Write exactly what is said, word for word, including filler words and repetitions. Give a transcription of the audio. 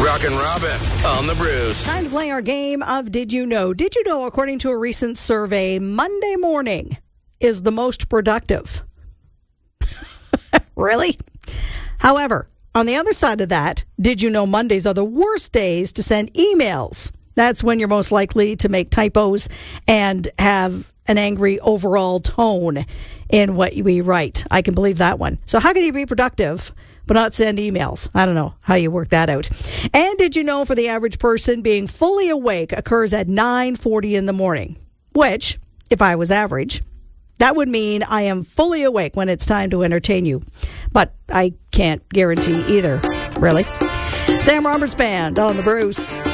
Rockin' Robin on the Bruce. Time to play our game of Did You Know? Did you know, according to a recent survey, Monday morning is the most productive? Really? However, on the other side of that, did you know Mondays are the worst days to send emails? That's when you're most likely to make typos and have an angry overall tone in what we write. I can believe that one. So how can you be productive but not send emails? I don't know how you work that out. And did you know for the average person, being fully awake occurs at nine forty in the morning, which, if I was average, that would mean I am fully awake when it's time to entertain you. But I can't guarantee either, really. Sam Roberts Band on the Bruce.